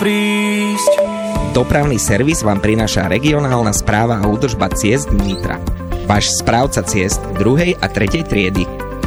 prísť. Dopravný servis vám prináša regionálna správa a údržba ciest Nitra. Váš správca ciest 2. a 3. triedy.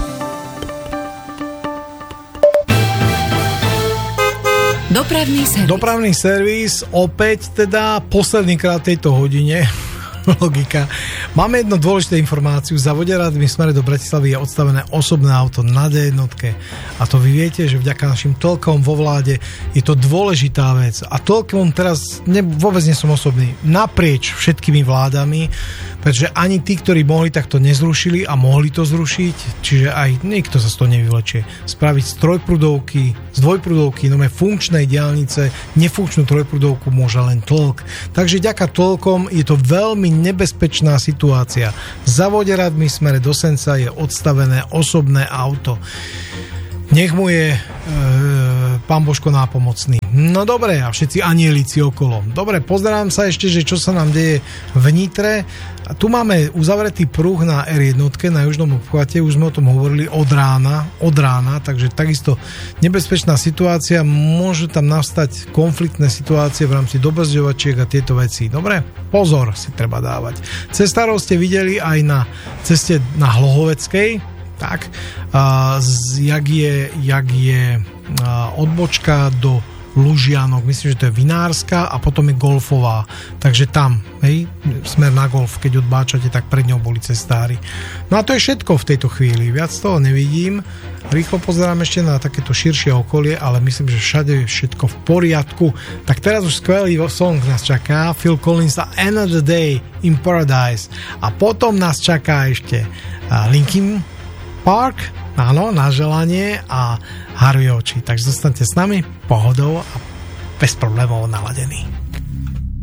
Dopravný servis, opäť teda posledný krát tejto hodine. Logika. Máme jednu dôležitú informáciu. Za Voderadmi v smere do Bratislavy je odstavené osobné auto na D1. A to vy viete, že vďaka našim Telkom vo vláde je to dôležitá vec. A Telkom teraz vôbec nie som osobný. Naprieč všetkými vládami, pretože ani tí, ktorí mohli, tak to nezrušili a mohli to zrušiť. Čiže aj niekto sa z toho nevyvlečie. Spraviť z trojprudovky, z dvojprudovky, no funkčnej diaľnice, nefunkčnú trojprudovku môže len Telk. Takže vďaka Telkom je to veľmi nebezpečná situácia. Za Voderadmi v smere do Senca je odstavené osobné auto. Nech mu je pán Božko nápomocný. No dobre, a všetci anielici okolo. Dobre, pozerám sa ešte, že čo sa nám deje v Nitre. A tu máme uzavretý pruh na R1, na južnom obchvate, už sme o tom hovorili od rána, takže takisto nebezpečná situácia, môžu tam nastať konfliktné situácie v rámci dobrzďovačiek a tieto veci. Dobre, pozor si treba dávať. Cestárov ste videli aj na ceste na Hlohoveckej, tak, jak je odbočka do Lužianok, myslím, že to je Vinárska a potom je Golfová, takže tam, hej, smer na Golf, keď odbáčate, tak pred ňou boli cestári. No a to je všetko v tejto chvíli, viac toho nevidím, rýchlo pozerám ešte na takéto širšie okolie, ale myslím, že všade je všetko v poriadku. Tak teraz už skvelý song nás čaká, Phil Collins a Another Day in Paradise, a potom nás čaká ešte Linkin Park, áno, na želanie, a Harvey Oči. Takže zostaňte s nami, pohodou a bez problémov naladený.